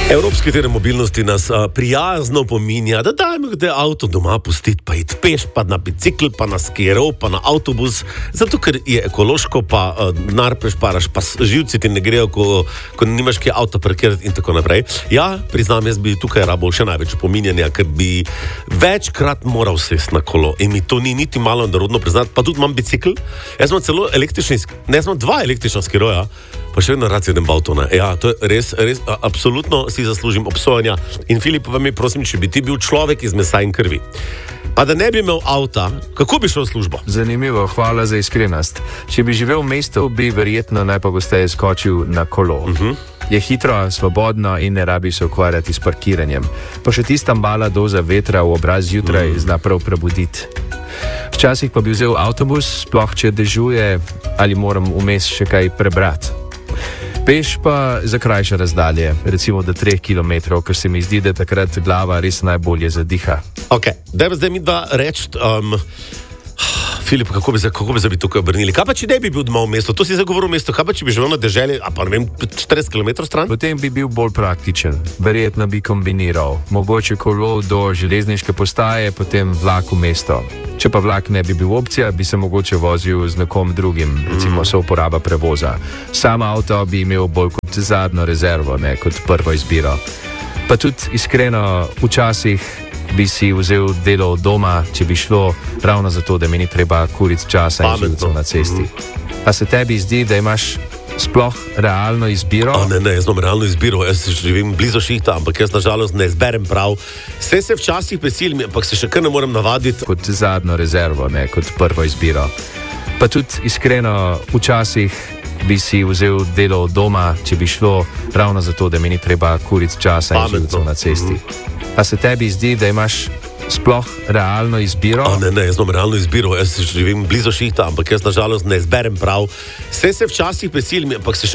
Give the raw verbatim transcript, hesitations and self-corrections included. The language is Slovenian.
Evropski teden mobilnosti nas a, prijazno pominja, da dajmo kdaj avto doma pustiti, pa iti peš, pa na bicikl, pa na skierov, pa na avtobus, zato ker je ekološko, pa a, nar prešparaš, pa živci ti ne grejo, ko, ko nimaš kje avto parkirati in tako naprej. Ja, priznam, jaz bi tukaj rabo še največ pominjanja, ker bi večkrat moral sesti na kolo in mi to ni niti malo narodno priznati, pa tudi imam bicikl. Jaz imam celo električni, ne, jaz imam dva električna skieroja, pa še vedno rad sedem v avto. Ja, to je res, res, a, absolutno si zaslužim obsojanja. In Filip, vam je prosim, če bi ti bil človek iz mesa in krvi, pa da ne bi imel avta, kako bi šel v službo? Zanimivo, hvala za iskrenost. Če bi živel v mestu, bi verjetno najpogosteje skočil na kolo. Uh-huh. Je hitro, svobodno in ne rabi se ukvarjati s parkiranjem. Pa še tista mala doza vetra v obraz zjutraj uh-huh. zna prav prebuditi. Včasih pa bi vzel avtobus, sploh če dežuje ali moram vmes še kaj prebrati. Peš pa za krajše razdalje, recimo do treh kilometrov, ker se mi zdi, da takrat glava res najbolje zadiha. Ok, dajmo zdaj mi dva reči, um, Filip, kako bi, kako bi se bi tukaj obrnili? Kaj pa, če ne bi bil doma v mestu? To si zagovoril v mestu. Kaj pa, če bi živel na deželi, a pa ne vem, štirideset kilometrov stran? Potem bi bil bolj praktičen. Verjetno bi kombiniral. Mogoče kolo do železniške postaje, potem vlak v mesto. Če pa vlak ne bi bil opcija, bi se mogoče vozil z nekom drugim, recimo so uporaba prevoza. Sam avto bi imel bolj kot zadnjo rezervo, ne kot prvo izbiro. Pa tudi iskreno, včasih bi si vzel delo od doma, če bi šlo ravno zato, da mi ni treba kuriti časa in živcev na cesti. A se tebi zdi, da imaš sploh realno izbiro? A ne, ne, jaz imam realno izbiro, jaz živim blizu šihta, ampak jaz nažalost ne izberem prav. Vse se včasih veselim, ampak se še kar ne morem navaditi. Kot zadnjo rezervo, ne kot prvo izbiro. Pa tudi iskreno, včasih bi si vzel delo od doma, če bi šlo ravno zato, da mi ni treba kuriti časa in živcev na cesti. A se tebi zdi, da imaš sploh realno izbiro? A ne, ne, jaz imam realno izbiro, jaz živim blizu šihta, ampak jaz nažalost ne izberem prav. Vse se včasih veselim, ampak se še